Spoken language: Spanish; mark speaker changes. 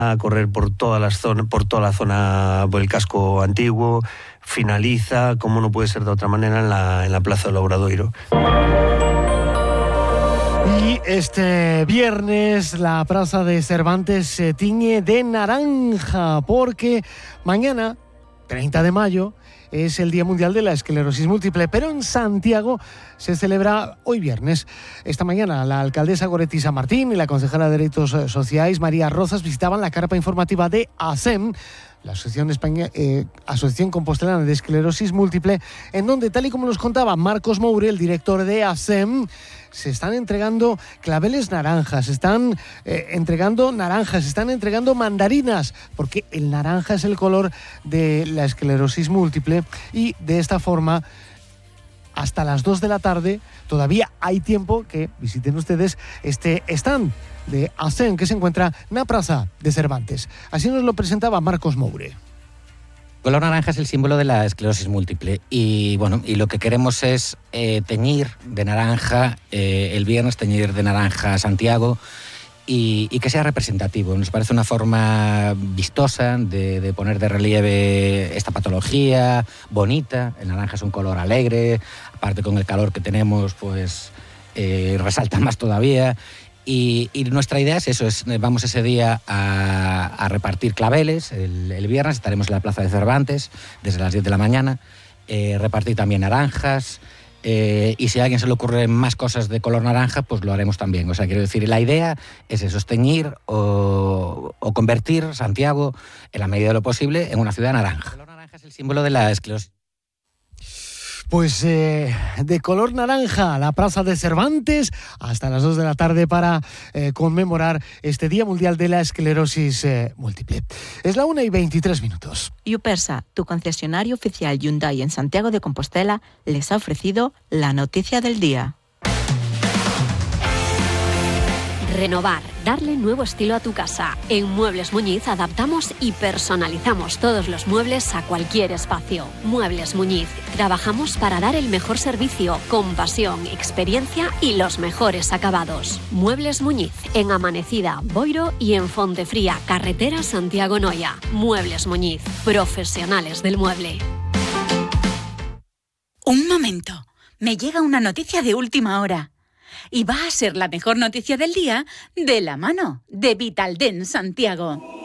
Speaker 1: a correr por toda la zona, por el casco antiguo, finaliza, como no puede ser de otra manera, en la Plaza del Obradoiro.
Speaker 2: Y este viernes la Plaza de Cervantes se tiñe de naranja porque mañana, 30 de mayo, es el Día Mundial de la Esclerosis Múltiple, pero en Santiago se celebra hoy viernes. Esta mañana la alcaldesa Goretti San Martín y la concejala de Derechos Sociais María Rozas visitaban la carpa informativa de ASEM, la Asociación Compostelana de Esclerosis Múltiple, en donde, tal y como nos contaba Marcos Moure, el director de ASEM, se están entregando claveles naranjas, se están entregando mandarinas, porque el naranja es el color de la esclerosis múltiple, y de esta forma, hasta las 2 de la tarde, todavía hay tiempo que visiten ustedes este stand de ASEM que se encuentra en la Plaza de Cervantes. Así nos lo presentaba Marcos Moure.
Speaker 3: El color naranja es el símbolo de la esclerosis múltiple y lo que queremos es teñir de naranja el viernes, teñir de naranja Santiago y que sea representativo. Nos parece una forma vistosa de poner de relieve esta patología bonita. El naranja es un color alegre, aparte con el calor que tenemos pues resalta más todavía. Y nuestra idea es eso, vamos ese día a repartir claveles. El viernes estaremos en la Plaza de Cervantes desde las 10 de la mañana, repartir también naranjas, y si a alguien se le ocurren más cosas de color naranja, pues lo haremos también. O sea, quiero decir, la idea es eso, teñir o convertir Santiago, en la medida de lo posible, en una ciudad naranja. El color naranja es el símbolo de la esclerosis.
Speaker 2: Pues de color naranja, la Plaza de Cervantes, hasta las 2 de la tarde para conmemorar este Día Mundial de la Esclerosis Múltiple. Es la 1:23.
Speaker 4: Yupersa, tu concesionario oficial Hyundai en Santiago de Compostela, les ha ofrecido la noticia del día.
Speaker 5: Renovar, darle nuevo estilo a tu casa. En Muebles Muñiz adaptamos y personalizamos todos los muebles a cualquier espacio. Muebles Muñiz, trabajamos para dar el mejor servicio, con pasión, experiencia y los mejores acabados. Muebles Muñiz, en Amanecida, Boiro y en Fontefría, carretera Santiago-Noya. Muebles Muñiz, profesionales del mueble.
Speaker 6: Un momento, me llega una noticia de última hora. Y va a ser la mejor noticia del día de la mano de Vitaldent Santiago.